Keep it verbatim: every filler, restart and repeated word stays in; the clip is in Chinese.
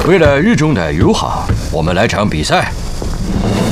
为了日中的友好，我们来场比赛。